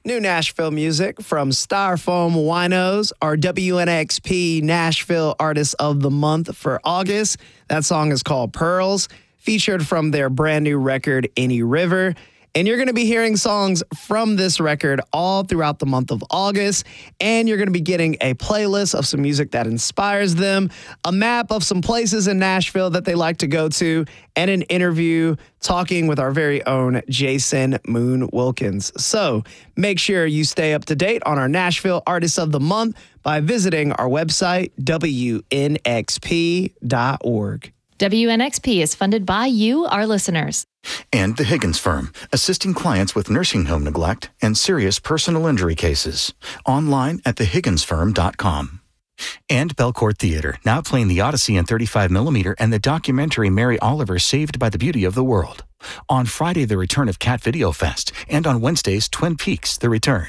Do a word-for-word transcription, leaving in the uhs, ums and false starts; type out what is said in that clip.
New Nashville music from Styrofoam Winos, our W N X P Nashville Artist of the Month for August. That song is called Pearls, featured from their brand new record, Any River. And you're going to be hearing songs from this record all throughout the month of August. And you're going to be getting a playlist of some music that inspires them, a map of some places in Nashville that they like to go to, and an interview talking with our very own Jason Moon Wilkins. So make sure you stay up to date on our Nashville Artist of the Month by visiting our website, W N X P dot org. W N X P is funded by you, our listeners. And the Higgins Firm, assisting clients with nursing home neglect and serious personal injury cases. Online at the higgins firm dot com. And Belcourt Theater, now playing the Odyssey in thirty-five millimeter and the documentary Mary Oliver Saved by the Beauty of the World. On Friday, the return of Cat Video Fest, and on Wednesdays, Twin Peaks, The Return.